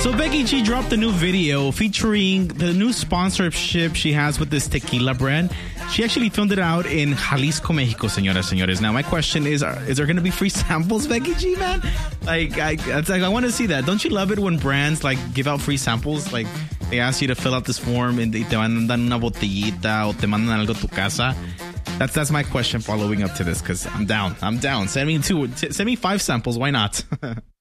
So Becky G dropped a new video featuring the new sponsorship she has with this tequila brand. She actually filmed it out in Jalisco, Mexico, señoras, señores. Now, my question is there going to be free samples, Becky G, man? I want to see that. Don't you love it when brands, give out free samples? They ask you to fill out this form and te mandan una botellita o te mandan algo a tu casa. That's my question following up to this, because I'm down. Send me 5 samples. Why not?